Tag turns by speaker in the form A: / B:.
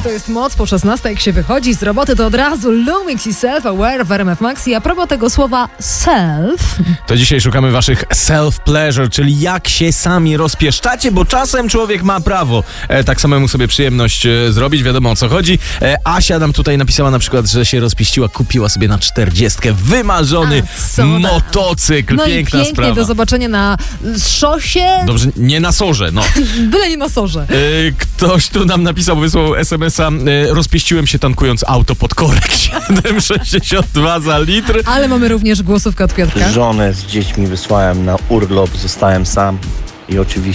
A: To jest moc po 16, jak się wychodzi z roboty, to od razu Lumix i Self-Aware w RMF Max. I a propos tego słowa self...
B: To dzisiaj szukamy waszych self-pleasure, czyli jak się sami rozpieszczacie, bo czasem człowiek ma prawo tak samemu sobie przyjemność zrobić, wiadomo o co chodzi. Asia nam tutaj napisała na przykład, że się rozpieściła, kupiła sobie na 40 wymarzony motocykl.
A: No
B: Piękna
A: i pięknie,
B: sprawa.
A: do zobaczenia na szosie.
B: Dobrze, nie na sorze, no.
A: Byle nie na sorze.
B: Ktoś tu nam napisał, wysłał SMS-a, rozpieściłem się tankując auto pod korek 7,62 za litr.
A: Ale mamy również głosówkę od Piotrka.
C: Żonę z dziećmi wysłałem na urlop, zostałem sam i oczywiście